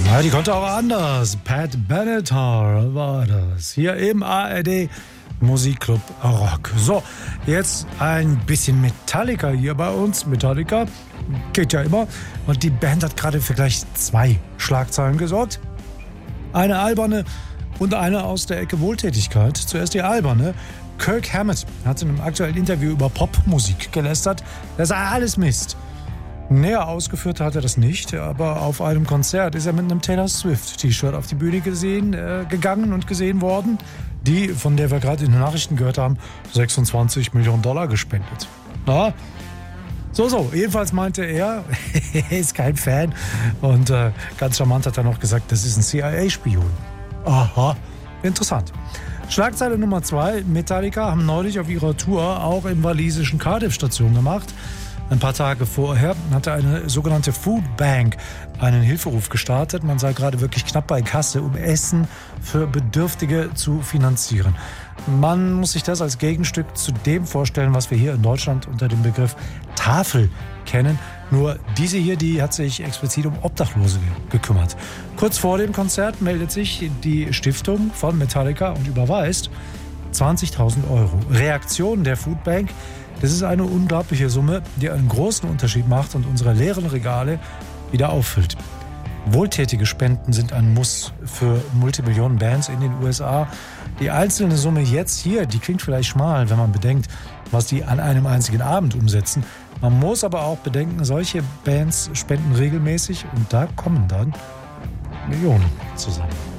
Ja, die konnte auch anders. Pat Benatar war das. Hier im ARD Musikclub Rock. So, jetzt ein bisschen Metallica hier bei uns. Metallica geht ja immer. Und die Band hat gerade für gleich 2 Schlagzeilen gesorgt. Eine alberne und eine aus der Ecke Wohltätigkeit. Zuerst die alberne. Kirk Hammett hat in einem aktuellen Interview über Popmusik gelästert. Das sei alles Mist. Näher ausgeführt hat er das nicht, aber auf einem Konzert ist er mit einem Taylor Swift-T-Shirt auf die Bühne gegangen und gesehen worden, die, von der wir gerade in den Nachrichten gehört haben, $26 Millionen gespendet. Na? So. Jedenfalls meinte er, er ist kein Fan und ganz charmant hat er noch gesagt, das ist ein CIA-Spion. Aha, interessant. Schlagzeile Nummer 2, Metallica haben neulich auf ihrer Tour auch im walisischen Cardiff Station gemacht. Ein paar Tage vorher hatte eine sogenannte Food Bank einen Hilferuf gestartet. Man sei gerade wirklich knapp bei Kasse, um Essen für Bedürftige zu finanzieren. Man muss sich das als Gegenstück zu dem vorstellen, was wir hier in Deutschland unter dem Begriff Tafel kennen. Nur diese hier, die hat sich explizit um Obdachlose gekümmert. Kurz vor dem Konzert meldet sich die Stiftung von Metallica und überweist 20.000 Euro. Reaktion der Food Bank: Das ist eine unglaubliche Summe, die einen großen Unterschied macht und unsere leeren Regale wieder auffüllt. Wohltätige Spenden sind ein Muss für Multimillionen-Bands in den USA. Die einzelne Summe jetzt hier, die klingt vielleicht schmal, wenn man bedenkt, was die an einem einzigen Abend umsetzen. Man muss aber auch bedenken, solche Bands spenden regelmäßig und da kommen dann Millionen zusammen.